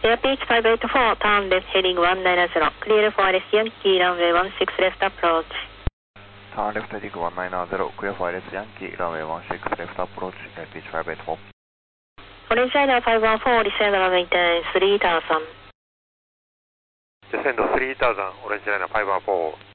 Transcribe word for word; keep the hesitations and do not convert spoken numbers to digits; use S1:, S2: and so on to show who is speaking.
S1: Air Peach five eight four, turn left heading one nine zero, clear for I L S Yankee, runway one six left approach.
S2: Turn left heading one nine zero, clear for I L S Yankee, runway one six left approach, Air Peach five eight four.
S1: Orange Rider five one four, descend runway three thousand.
S3: Descend three thousand, Orange Rider five one four.